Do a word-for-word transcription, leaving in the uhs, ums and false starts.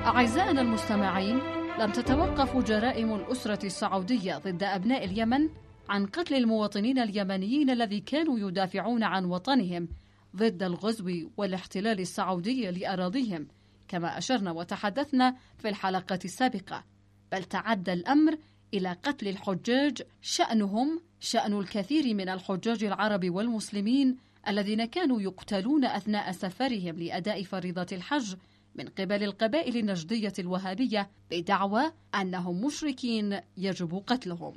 أعزائنا المستمعين، لم تتوقف جرائم الأسرة السعودية ضد أبناء اليمن عن قتل المواطنين اليمنيين الذين كانوا يدافعون عن وطنهم ضد الغزو والاحتلال السعودي لأراضيهم، كما أشرنا وتحدثنا في الحلقة السابقة. بل تعدى الأمر إلى قتل الحجاج، شأنهم شأن الكثير من الحجاج العرب والمسلمين الذين كانوا يقتلون أثناء سفرهم لأداء فريضة الحج من قبل القبائل النجدية الوهابية بدعوى أنهم مشركين يجب قتلهم.